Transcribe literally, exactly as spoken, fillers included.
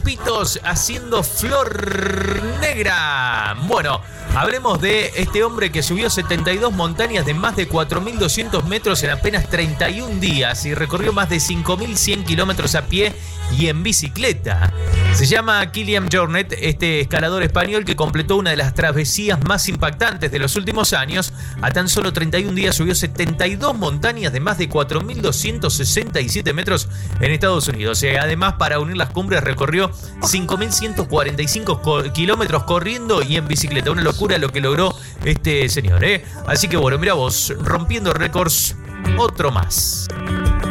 grupitos haciendo flor negra. Bueno, hablemos de este hombre que subió setenta y dos montañas de más de cuatro mil doscientos metros en apenas treinta y un días y recorrió más de cinco mil cien kilómetros a pie y en bicicleta. Se llama Kilian Jornet, este escalador español que completó una de las travesías más impactantes de los últimos años. A tan solo treinta y un días subió setenta y dos montañas de más de cuatro mil doscientos sesenta y siete metros en Estados Unidos. Además, para unir las cumbres recorrió cinco mil ciento cuarenta y cinco kilómetros corriendo y en bicicleta. Una locura lo que logró este señor, ¿eh? Así que bueno, mira vos, rompiendo récords, otro más.